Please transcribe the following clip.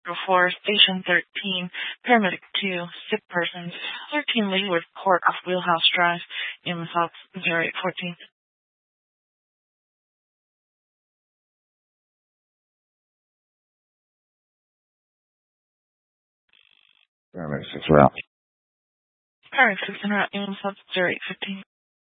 4, Station 13, Paramedic 2, sick persons, 13 Leawood Court off Wheelhouse Drive, EMS Ops 0814. Paramedic 6 route. Paramedic 6 en route, EMS Ops 0815.